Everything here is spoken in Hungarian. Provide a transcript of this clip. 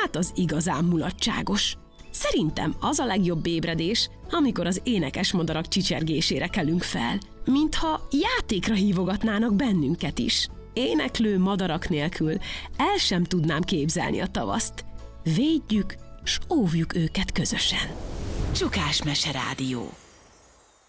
Hát az igazán mulatságos. Szerintem az a legjobb ébredés, amikor az énekes madarak csicsergésére kelünk fel, mintha játékra hívogatnának bennünket is. Éneklő madarak nélkül el sem tudnám képzelni a tavaszt. Védjük, s óvjuk őket közösen. Csukás Mese Rádió.